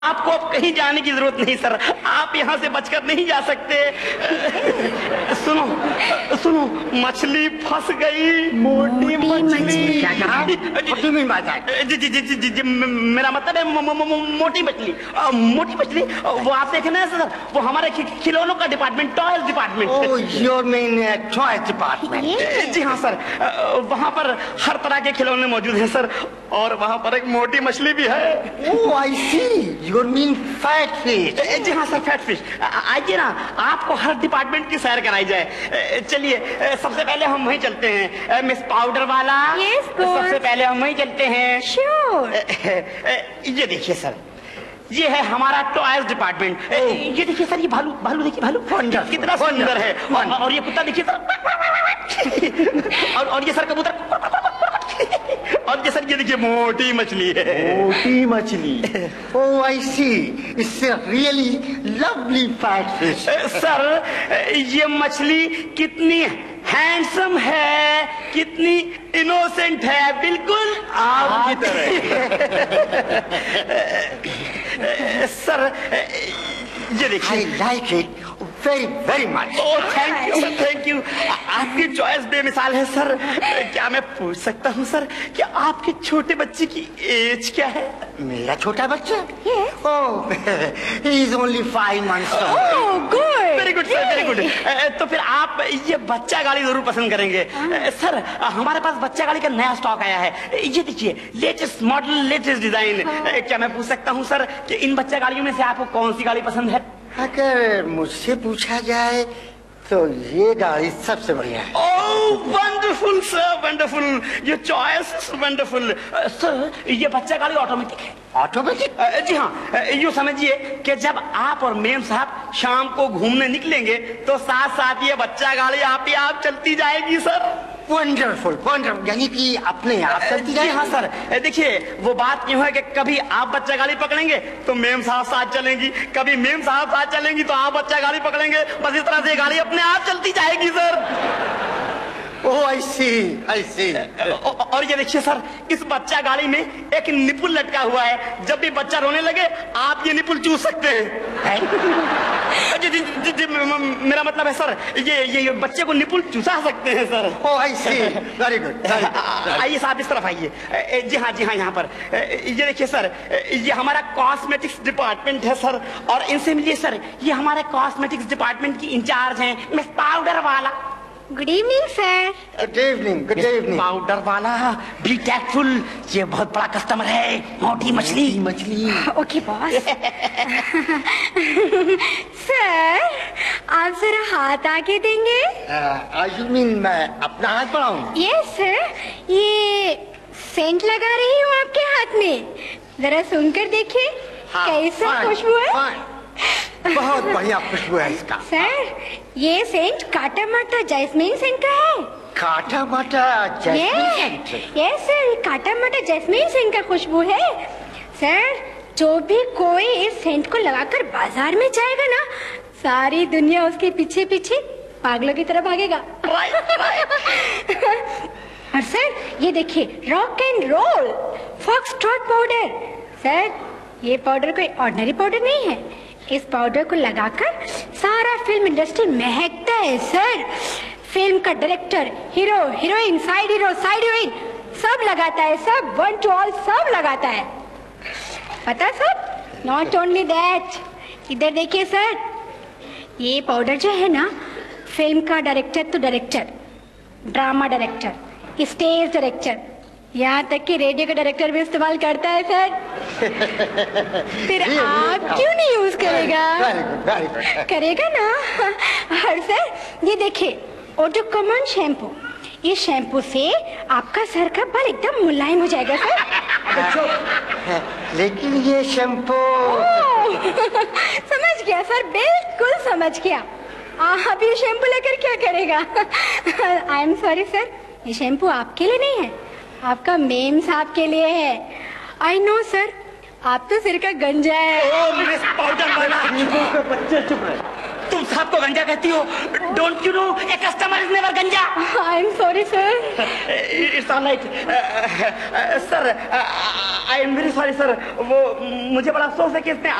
आपको अब कहीं जाने की जरूरत नहीं सर, आप यहाँ से बचकर नहीं जा सकते। सुनो सुनो, मछली फंस गई। मोटी मछली। क्या कहा? जी जी जी जी जी, मेरा मतलब है मोटी मछली। मोटी मछली वो आप देखे ना सर, वो हमारे खिलौनों का department, toys department. Oh, your mean toys department. जी हाँ सर, वहाँ पर हर तरह के खिलौने मौजूद हैं सर, और वहाँ पर एक मोटी मछली भी है। ओह, आई सी, योर मीन फैट फिश। जी हाँ सर, फैट फिश। आइए ना, आपको हर डिपार्टमेंट की सैर कराई जाए। चलिए, सबसे पहले हम वहीं चलते हैं। मिस पाउडर वाला। Yes, सबसे पहले हम वहीं चलते हैं। Sure. ये देखिए सर, ये है हमारा टॉयज डिपार्टमेंट। ये देखिए सर, ये भालू, भालू देखिए, भालू कितना सुंदर है। और ये कुत्ता देखिए सर, और ये सर कबूतर, और ये सर ये देखिए मोटी मछली है। मोटी मछली। ओह, आई सी, it's a really lovely fat fish. Sir, ये मछली कितनी हैंडसम है, कितनी इनोसेंट है, बिल्कुल आपकी तरह। सर, ये देखिए। I like it very very much. Oh, thank you sir, thank you. आपकी चॉइस बेमिसाल है सर। क्या मैं पूछ सकता हूँ सर कि आपके छोटे बच्चे की एज क्या है? मेरा छोटा बच्चा? Yes. Oh, he is only 5 months old. Oh, good. Very good sir, very good. तो फिर आप ये बच्चा गाड़ी जरूर पसंद करेंगे। सर, हमारे पास बच्चा गाड़ी का नया स्टॉक आया है। ये देखिए, लेटेस्ट मॉडल, लेटेस्ट डिजाइन। क्या मैं पूछ सकता हूँ सर कि इन बच्चा गाड़ियों में से आपको कौन सी गाड़ी पसंद है? अगर मुझसे पूछा जाए तो ये गाड़ी सबसे बढ़िया है। ओह, वंडरफुल सर, वंडरफुल। ये चॉइस वंडरफुल। सर, ये बच्चा गाड़ी ऑटोमेटिक है। ऑटोमेटिक? जी हाँ, यूँ समझिए कि जब आप और मेम साहब शाम को घूमने निकलेंगे तो साथ साथ ये बच्चा गाड़ी आप ही आप चलती जाएगी सर। वंडरफुल वंडरफुल, यानी कि अपने आप चलती जी जाए। हाँ सर, देखिए वो बात यूँ है कि कभी आप बच्चा गाड़ी पकड़ेंगे तो मेम साहब साथ चलेंगी, कभी मेम साहब साथ चलेंगी तो आप बच्चा गाड़ी पकड़ेंगे। बस इस तरह से गाड़ी अपने आप चलती जाएगी सर। ओह, आई सी, आई सी। और ये देखिए सर, इस बच्चा गाड़ी में एक निपुल लटका हुआ है। जब भी बच्चा रोने लगे आप ये निपुल चूस सकते हैं। जी, जी, जी, जी, मेरा मतलब है सर, ये बच्चे को निपुल चूसा सकते हैं सर। ओह, आई सी, वेरी गुड। आइए साहब, इस तरफ आइए। जी हाँ, जी हाँ, यहाँ पर ये देखिए सर, ये हमारा कॉस्मेटिक्स डिपार्टमेंट है सर, और इनसे मिलिए सर, ये हमारे कॉस्मेटिक्स डिपार्टमेंट की इंचार्ज हैं, मिस पाउडर वाला। Good evening, sir. Good evening, good evening. Powder वाला, बी टैक्टफुल, ये बहुत बड़ा कस्टमर है। मोटी मछली। मछली। Okay, boss. Sir, आप जरा हाथ आके देंगे? यू मीन मैं अपना हाथ बढ़ाऊं? Yes, sir. ये सेंट लगा रही हूँ आपके हाथ में, जरा सुनकर देखिए। कैसा खुशबू है? बहुत बढ़िया खुशबू है इसका। सर, ये सेंट काटा माटा जैस्मीन सेंट का है। काटा माटा जैस्मीन सेंट? यस सर, ये काटा माटा जैस्मीन सेंट का खुशबू है। सर, जो भी कोई इस सेंट को लगाकर बाजार में जाएगा ना, सारी दुनिया उसके पीछे पीछे पागलों की तरह भागेगा। और सर, ये देखिए, rock and role foxtrot powder. Sir, ये पाउडर कोई ऑर्डिनरी पाउडर नहीं है। इस पाउडर को लगाकर सारा फिल्म इंडस्ट्री महकता है सर। फिल्म का director, hero, heroine, side heroine सब लगाता है, सब वन टू ऑल सब लगाता है। पता सर? नॉट ओनली दैट, इधर देखिए सर, ये पाउडर जो है ना, फिल्म का डायरेक्टर तो director, drama director, stage director, यहाँ तक कि रेडियो का डायरेक्टर भी इस्तेमाल करता है सर। फिर आप क्यों नहीं यूज करेगा? Very good. करेगा ना। और सर, ये देखिए, ओडोकॉमन शैम्पू, ये शैम्पू से आपका सर का बाल एकदम मुलायम हो जाएगा सर। लेकिन ये शैम्पू समझ गया सर, बिल्कुल समझ गया। आप ये शैम्पू लेकर क्या करेगा? आई एम सॉरी सर, ये शैम्पू आपके लिए नहीं है, आपका मेम साहब के लिए है। आई नो सर, आप तो सिर का गंजा है। ओ मिस पाउडर वाला। बच्चे चुप रहे। तुम साहब को गंजा कहती हो? Don't you know a customer is never गंजा? I am sorry sir. It's all right sir, I am very sorry sir. वो मुझे बड़ा अफसोस है कि इसने